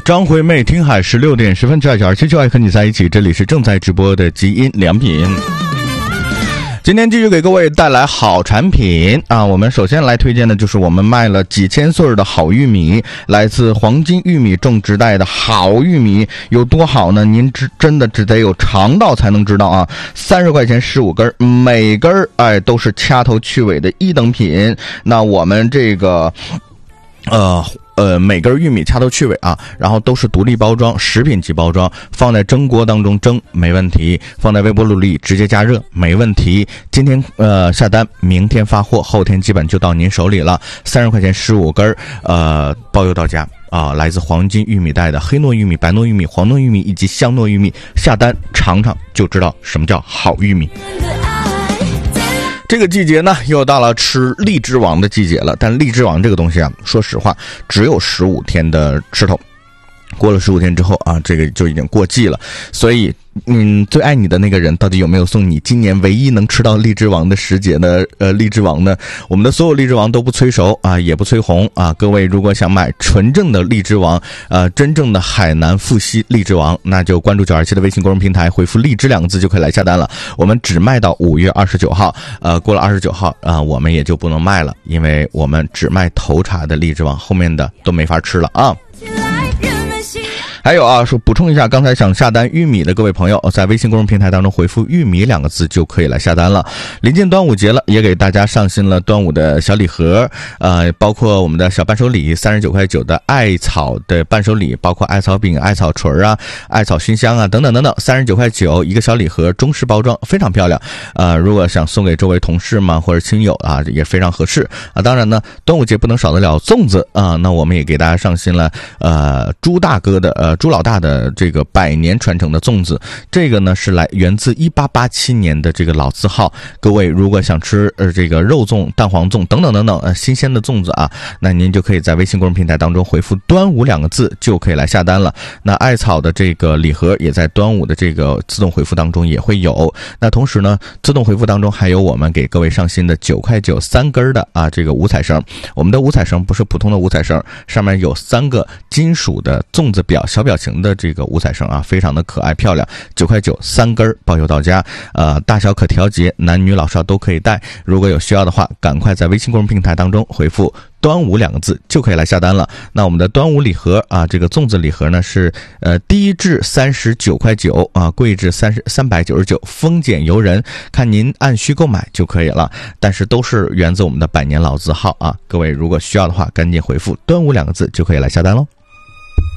张惠妹听海16点10分，92927就爱和你在一起，这里是正在直播的基因良品。今天继续给各位带来好产品啊！我们首先来推荐的就是我们卖了几千穗的好玉米，来自黄金玉米种植带的好玉米有多好呢？您真的只得有尝到才能知道啊！30块钱15根，每根都是掐头去尾的一等品。那我们这个每根玉米掐头去尾啊，然后都是独立包装，食品级包装，放在蒸锅当中蒸没问题，放在微波炉里直接加热没问题。今天下单，明天发货，后天基本就到您手里了。30块钱15根，包邮到家啊！来自黄金玉米带的黑糯玉米、白糯玉米、黄糯玉米以及香糯玉米，下单尝尝就知道什么叫好玉米。这个季节呢，又到了吃荔枝王的季节了。但荔枝王这个东西啊，说实话，只有15天的吃头，过了15天之后啊，这个就已经过季了。所以，最爱你的那个人到底有没有送你今年唯一能吃到荔枝王的时节呢？荔枝王呢，我们的所有荔枝王都不催熟啊，也不催红啊。各位如果想买纯正的荔枝王，真正的海南富硒荔枝王，那就关注927的微信公众平台，回复荔枝2个字就可以来下单了。我们只卖到5月29号，过了29号啊，我们也就不能卖了，因为我们只卖头茬的荔枝王，后面的都没法吃了啊。还有啊，说补充一下，刚才想下单玉米的各位朋友，在微信公众平台当中回复玉米2个字就可以来下单了。临近端午节了，也给大家上新了端午的小礼盒，包括我们的小伴手礼，39块9的艾草的伴手礼，包括艾草饼、艾草锤啊、艾草熏香啊等等等等，39块9一个小礼盒，中式包装，非常漂亮。如果想送给周围同事嘛或者亲友啊，也非常合适啊。当然呢，端午节不能少得了粽子啊，那我们也给大家上新了朱大哥的朱老大的这个100年传承的粽子，这个呢是源自1887年的这个老字号。各位如果想吃这个肉粽、蛋黄粽等等等等新鲜的粽子啊，那您就可以在微信公众平台当中回复端午2个字就可以来下单了。那艾草的这个礼盒也在端午的这个自动回复当中也会有。那同时呢，自动回复当中还有我们给各位上新的9块93根的啊这个五彩绳。我们的五彩绳不是普通的五彩绳，上面有3个金属的粽子表小表情的这个五彩绳啊，非常的可爱漂亮，9块93根，包邮到家。大小可调节，男女老少都可以戴。如果有需要的话，赶快在微信公众平台当中回复端午2个字就可以来下单了。那我们的端午礼盒啊，这个粽子礼盒呢是低至39块9啊，贵至399，丰俭由人，看您按需购买就可以了。但是都是源自我们的100年老字号啊，各位如果需要的话，赶紧回复端午2个字就可以来下单喽。